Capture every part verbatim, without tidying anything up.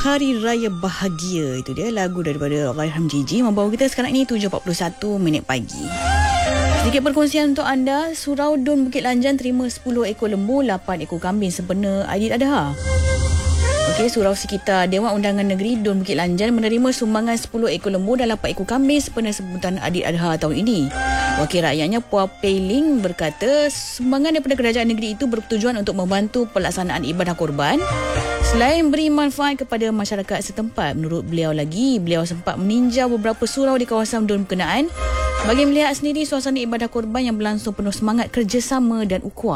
Hari Raya Bahagia. Itu dia lagu daripada Allahyarham Gigi membawa kita sekarang ini tujuh empat puluh satu minit pagi. Sedikit perkongsian untuk anda. Surau Dun Bukit Lanjan terima sepuluh ekor lembu, lapan ekor kambing sempena Aidiladha. Okey, surau sekitar Dewan Undangan Negeri Dun Bukit Lanjan menerima sumbangan sepuluh ekor lembu dan lapan ekor kambing sempena sebutan Aidiladha tahun ini. Wakil rakyatnya Puan Pei Ling berkata sumbangan daripada kerajaan negeri itu bertujuan untuk membantu pelaksanaan ibadah korban selain beri manfaat kepada masyarakat setempat. Menurut beliau lagi, beliau sempat meninjau beberapa surau di kawasan Dun berkenaan bagi melihat sendiri suasana ibadah korban yang berlangsung penuh semangat kerjasama dan ukhuwah.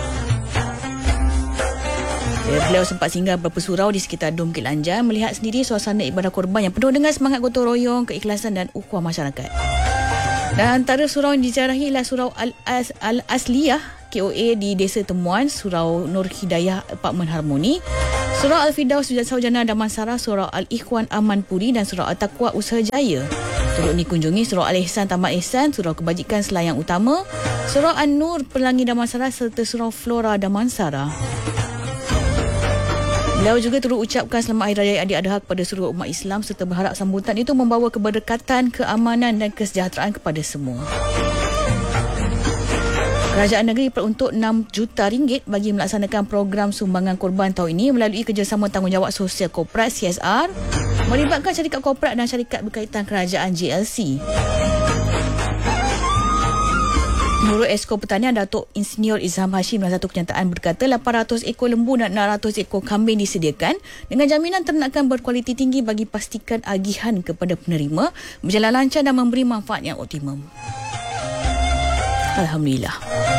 Beliau sempat singgah beberapa surau di sekitar Dun Bukit Lanjan melihat sendiri suasana ibadah korban yang penuh dengan semangat gotong royong, keikhlasan dan ukhuwah masyarakat. Dan antara surau yang diziarahi ialah Surau Al-As, Al-Asliyah K O A di Desa Temuan, Surau Nur Hidayah Apartmen Harmoni, Surau Al-Fidaus Saujana Damansara, Surau Al-Ikhwan Amanpuri dan Surau Al-Taqwa Usaha Jaya. Turut dikunjungi Surau Al-Ihsan Taman Ihsan, Surau Kebajikan Selayang Utama, Surau An-Nur Pelangi Damansara serta Surau Flora Damansara. Beliau juga turut ucapkan selamat Hari Raya Aidiladha kepada seluruh umat Islam serta berharap sambutan itu membawa keberkatan, keamanan dan kesejahteraan kepada semua. Kerajaan negeri peruntuk enam juta ringgit bagi melaksanakan program sumbangan korban tahun ini melalui kerjasama tanggungjawab sosial korporat C S R melibatkan syarikat korporat dan syarikat berkaitan kerajaan J L C. Menurut Esko Pertanian Datuk Insinyur Izham Hashim dalam satu kenyataan berkata lapan ratus ekor lembu dan enam ratus ekor kambing disediakan dengan jaminan ternakan berkualiti tinggi bagi pastikan agihan kepada penerima berjalan lancar dan memberi manfaat yang optimum. Alhamdulillah.